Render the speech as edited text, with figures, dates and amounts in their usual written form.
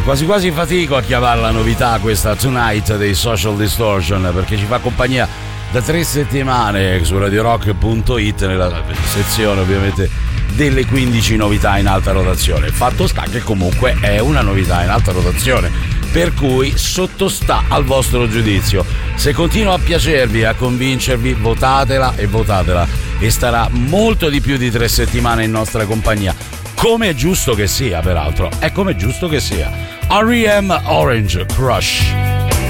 Quasi quasi fatico a chiamarla novità questa Tonight dei Social Distortion, perché ci fa compagnia da 3 settimane su radiorock.it nella sezione ovviamente delle 15 novità in alta rotazione. Fatto sta che comunque è una novità in alta rotazione, per cui sottostà al vostro giudizio. Se continua a piacervi e a convincervi, votatela e starà molto di più di 3 settimane in nostra compagnia, come è giusto che sia, peraltro è come è giusto che sia. R.E.M. Orange Crush.